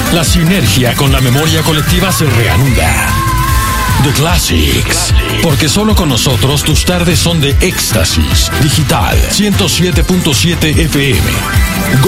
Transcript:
La sinergia con la memoria colectiva se reanuda. The Classics. Porque solo con nosotros tus tardes son de éxtasis. Digital 107.7 FM.